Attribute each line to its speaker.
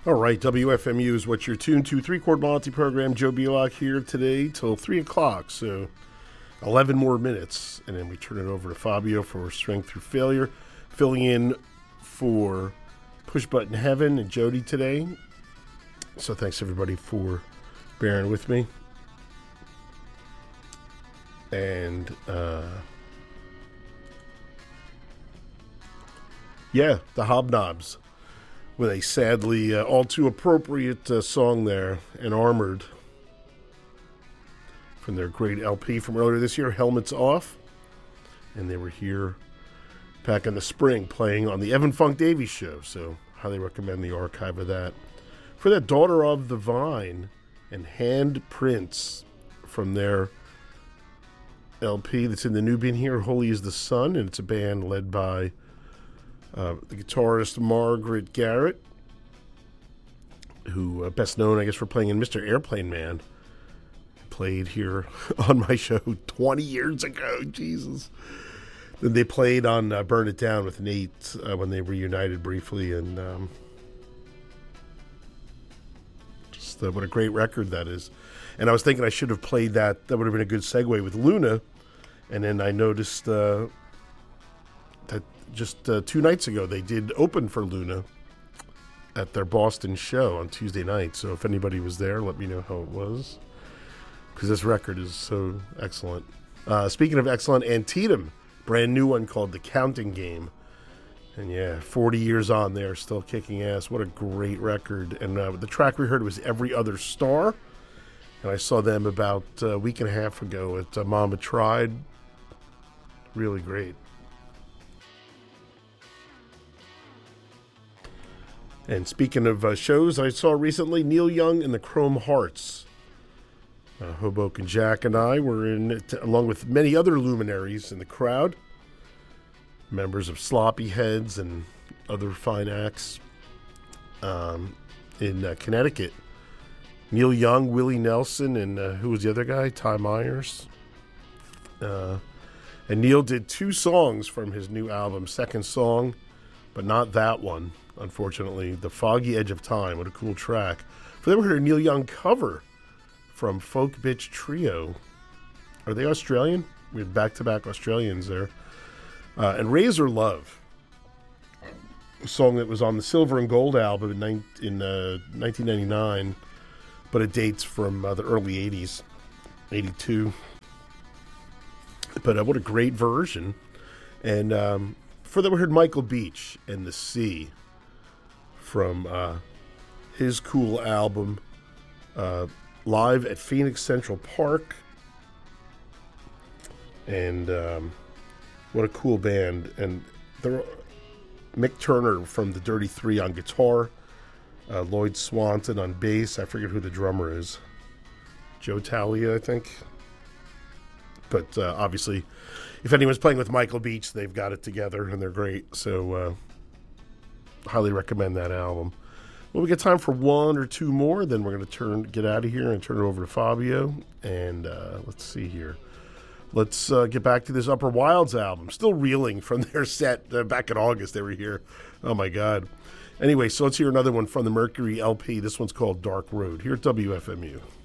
Speaker 1: All right, WFMU is what you're tuned to. Three-chord multi program. Joe Belock here today till 3 o'clock, so 11 more minutes. And then we turn it over to Fabio for Strength Through Failure, filling in for Push Button Heaven and Jody today. So thanks, everybody, for bearing with me. And, yeah, the Hobnobs, with a sadly all too appropriate song there, and Armored, from their great LP from earlier this year, Helmets Off. And they were here back in the spring playing on the Evan Funk Davies show, so highly recommend the archive of that. For that, Daughter of the Vine and Handprints from their LP that's in the Nubian here, Holy is the Sun, and it's a band led by the guitarist Margaret Garrett, who best known, I guess, for playing in Mr. Airplane Man. Played here on my show 20 years ago. Jesus. Then they played on Burn It Down with Nate when they reunited briefly, and just what a great record that is. And I was thinking I should have played that. That would have been a good segue with Luna. And then I noticed that just 2 nights ago, they did open for Luna at their Boston show on Tuesday night. So if anybody was there, let me know how it was, because this record is so excellent. Speaking of excellent, Antietam, brand new one called The Counting Game. And yeah, 40 years on, they're still kicking ass. What a great record. And the track we heard was Every Other Star. And I saw them about a week and a half ago at Mama Tried. Really great. And speaking of shows, I saw recently Neil Young and the Chrome Hearts. Hoboken Jack and I were in it, along with many other luminaries in the crowd, members of Sloppy Heads and other fine acts in Connecticut. Neil Young, Willie Nelson, and who was the other guy? Ty Myers. And Neil did 2 songs from his new album, second song, but not that one. Unfortunately, The Foggy Edge of Time. What a cool track. For them, we heard a Neil Young cover from Folk Bitch Trio. Are they Australian? We have back-to-back Australians there. And Razor Love, a song that was on the Silver and Gold album in 1999, but it dates from the early 80s, 82. But what a great version. And for that, we heard Michael Beach and The Sea, from his cool album, Live at Phoenix Central Park. And what a cool band. And Mick Turner from the Dirty Three on guitar, Lloyd Swanton on bass. I forget who the drummer is. Joe Talia, I think. But obviously, if anyone's playing with Michael Beach, they've got it together, and they're great. So highly recommend that album. Well, we got time for 1 or 2 more, then we're going to get out of here and turn it over to Fabio. And let's see here. Let's get back to this Upper Wilds album. Still reeling from their set back in August. They were here. Oh, my God. Anyway, so let's hear another one from the Mercury LP. This one's called Dark Road, here at WFMU.